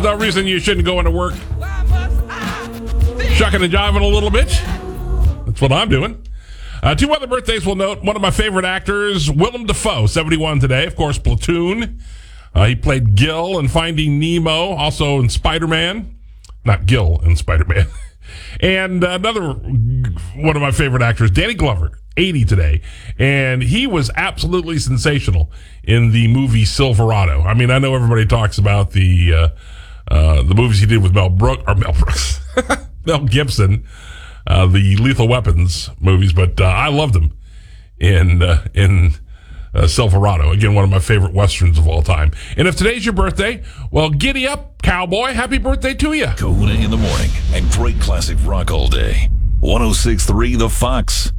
no reason you shouldn't go into work shucking and jiving a little bit. That's what I'm doing. Two other birthdays we'll note. One of my favorite actors, Willem Dafoe, 71 today. Of course, Platoon. He played Gil in Finding Nemo, also in Spider-Man. Not Gil in Spider-Man. And another one of my favorite actors, Danny Glover, 80 today. And he was absolutely sensational in the movie Silverado. I mean, I know everybody talks about the movies he did with Mel Gibson, the Lethal Weapons movies, but I loved him in Silverado. Again, one of my favorite Westerns of all time. And if today's your birthday, well, giddy up, cowboy. Happy birthday to you. Kahuna in the morning and great classic rock all day. 106.3 The Fox.